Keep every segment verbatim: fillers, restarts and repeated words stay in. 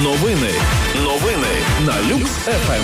Новини. Новини на Люкс еф ем.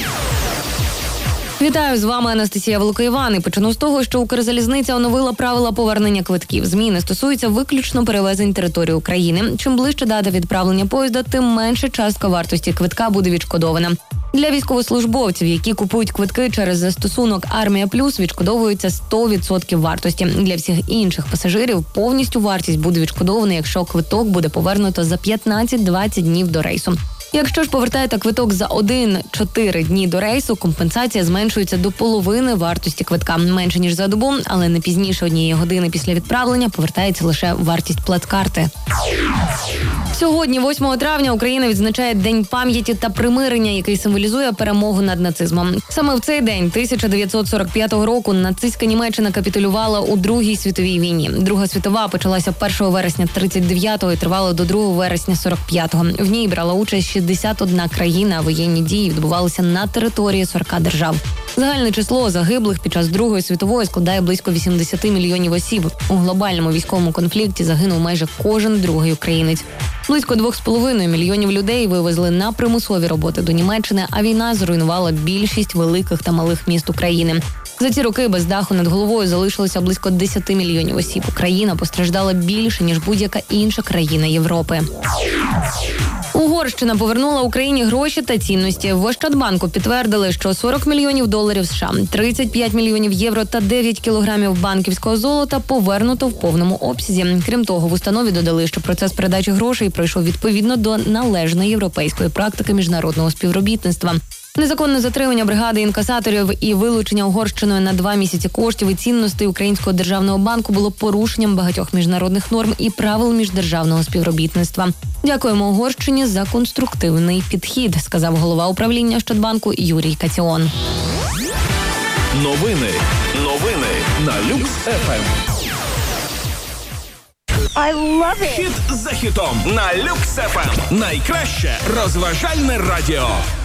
Вітаю, з вами Анастасія Великоїван. І почну з того, що Укрзалізниця оновила правила повернення квитків. Зміни стосуються виключно перевезень території України. Чим ближче дата відправлення поїзда, тим менше частка вартості квитка буде відшкодована. Для військовослужбовців, які купують квитки через застосунок «Армія Плюс», відшкодовується сто відсотків вартості. Для всіх інших пасажирів повністю вартість буде відшкодована, якщо квиток буде повернуто за п'ятнадцять-двадцять днів до рейсу. Якщо ж повертаєте квиток за один-чотири дні до рейсу, компенсація зменшується до половини вартості квитка. Менше, ніж за добу, але не пізніше однієї години після відправлення повертається лише вартість плацкарти. Сьогодні, восьмого травня, Україна відзначає День пам'яті та примирення, який символізує перемогу над нацизмом. Саме в цей день тисяча дев'ятсот сорок п'ятого року нацистська Німеччина капітулювала у Другій світовій війні. Друга світова почалася першого вересня тридцять дев'ятого і тривала до другого вересня сорок п'ятого. В ній брала участь шістдесят одна країна, а воєнні дії відбувалися на території сорока держав. Загальне число загиблих під час Другої світової складає близько вісімдесят мільйонів осіб. У глобальному військовому конфлікті загинув майже кожен другий українець. Близько двох з половиною мільйонів людей вивезли на примусові роботи до Німеччини, а війна зруйнувала більшість великих та малих міст України. За ці роки без даху над головою залишилося близько десять мільйонів осіб. Україна постраждала більше, ніж будь-яка інша країна Європи. Угорщина повернула Україні гроші та цінності. В Ощадбанку підтвердили, що сорок мільйонів доларів США, тридцять п'ять мільйонів євро та дев'ять кілограмів банківського золота повернуто в повному обсязі. Крім того, в установі додали, що процес передачі грошей пройшов відповідно до належної європейської практики міжнародного співробітництва. Незаконне затримання бригади інкасаторів і вилучення Угорщиною на два місяці коштів і цінностей Українського державного банку було порушенням багатьох міжнародних норм і правил міждержавного співробітництва. Дякуємо Угорщині за конструктивний підхід, сказав голова управління Ощадбанку Юрій Каціон. Новини. Новини на Люкс еф ем. I love it. Хіт за хітом на Люкс еф ем. Найкраще розважальне радіо.